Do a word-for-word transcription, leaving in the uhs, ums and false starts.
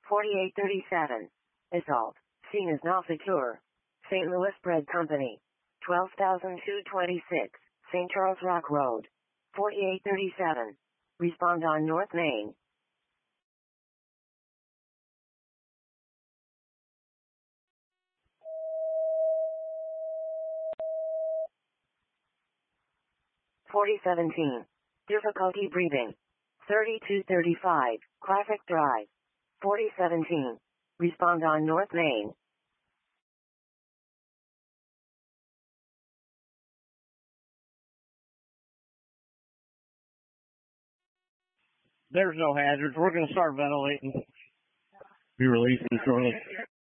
forty-eight thirty-seven. Assault. Scene is now secure. Saint Louis Bread Company. twelve thousand two hundred twenty-six, Saint Charles Rock Road. forty-eight thirty-seven. Respond on North Main. forty seventeen. Difficulty breathing. thirty-two thirty-five, Classic Drive. forty seventeen. Respond on North Main. There's no hazards. We're going to start ventilating. Be releasing shortly.